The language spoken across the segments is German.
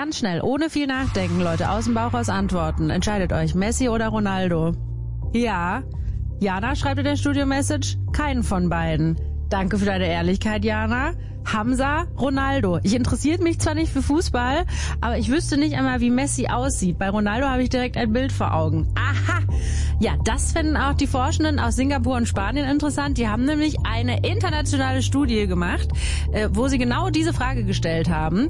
ganz schnell, ohne viel nachdenken, Leute, aus dem Bauch raus antworten. Entscheidet euch, Messi oder Ronaldo? Ja. Jana schreibt in der Studio-Message, keinen von beiden. Danke für deine Ehrlichkeit, Jana. Hamza, Ronaldo. Ich interessiert mich zwar nicht für Fußball, aber ich wüsste nicht einmal, wie Messi aussieht. Bei Ronaldo habe ich direkt ein Bild vor Augen. Aha! Ja, das finden auch die Forschenden aus Singapur und Spanien interessant. Die haben nämlich eine internationale Studie gemacht, wo sie genau diese Frage gestellt haben.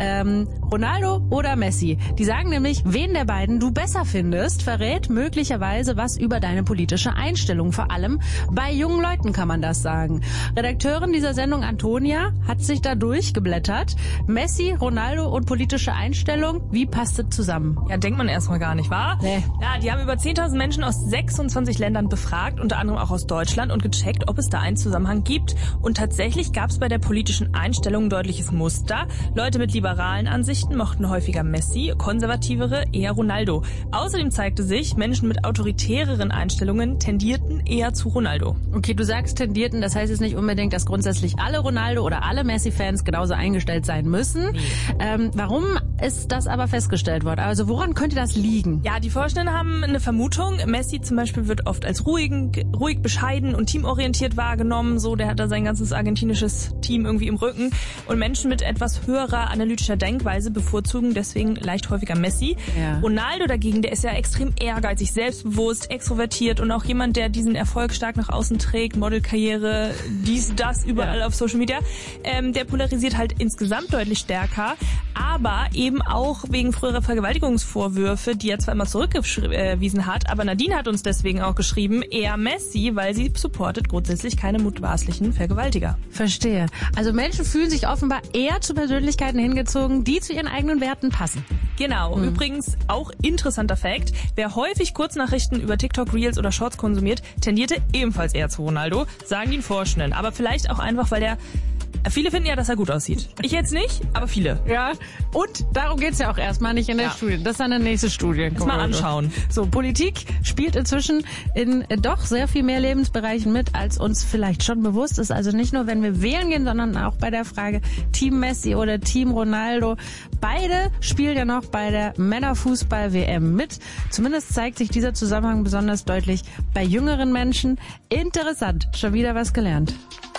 Ronaldo oder Messi? Die sagen nämlich, wen der beiden du besser findest, verrät möglicherweise was über deine politische Einstellung. Vor allem bei jungen Leuten kann man das sagen. Redakteurin dieser Sendung, Antonia, hat sich da durchgeblättert. Messi, Ronaldo und politische Einstellung, wie passt das zusammen? Ja, denkt man erstmal gar nicht, wahr? Nee. Ja, die haben über 10.000 Menschen aus 26 Ländern befragt, unter anderem auch aus Deutschland, und gecheckt, ob es da einen Zusammenhang gibt. Und tatsächlich gab es bei der politischen Einstellung ein deutliches Muster. Leute mit liberalen Ansichten mochten häufiger Messi, konservativere eher Ronaldo. Außerdem zeigte sich, Menschen mit autoritäreren Einstellungen tendierten eher zu Ronaldo. Okay, du sagst tendierten, das heißt jetzt nicht unbedingt, dass grundsätzlich alle Ronaldo oder alle Messi-Fans genauso eingestellt sein müssen. Nee. Warum ist das aber festgestellt worden? Also woran könnte das liegen? Ja, die Forschenden haben eine Vermutung. Messi zum Beispiel wird oft als ruhig, bescheiden und teamorientiert wahrgenommen. So, der hat da sein ganzes argentinisches Team irgendwie im Rücken. Und Menschen mit etwas höherer analytischer Denkweise bevorzugen deswegen leicht häufiger Messi. Ja. Ronaldo dagegen, der ist ja extrem ehrgeizig, selbstbewusst, extrovertiert und auch jemand, der diesen Erfolg stark nach außen trägt, Modelkarriere, dies, das, überall auf Social Media. Der polarisiert halt insgesamt deutlich stärker, aber eben auch wegen früherer Vergewaltigungsvorwürfe, die er zwar immer zurückgewiesen hat, aber Nadine hat uns deswegen auch geschrieben, eher Messi, weil sie supportet grundsätzlich keine mutmaßlichen Vergewaltiger. Verstehe. Also Menschen fühlen sich offenbar eher zu Persönlichkeiten hingezogen, die zu ihren eigenen Werten passen. Genau. Übrigens auch interessanter Fact, wer häufig Kurznachrichten über TikTok, Reels oder Shorts konsumiert, tendierte ebenfalls eher zu Ronaldo, sagen die Forschenden. Aber vielleicht auch einfach, weil viele finden ja, dass er gut aussieht. Ich jetzt nicht, aber viele. Ja, und darum geht's ja auch erstmal nicht in der Studie. Das ist dann eine nächste Studie. Lass mal anschauen. So, Politik spielt inzwischen in doch sehr viel mehr Lebensbereichen mit, als uns vielleicht schon bewusst ist. Also nicht nur, wenn wir wählen gehen, sondern auch bei der Frage Team Messi oder Team Ronaldo. Beide spielen ja noch bei der Männerfußball-WM mit. Zumindest zeigt sich dieser Zusammenhang besonders deutlich bei jüngeren Menschen. Interessant. Schon wieder was gelernt.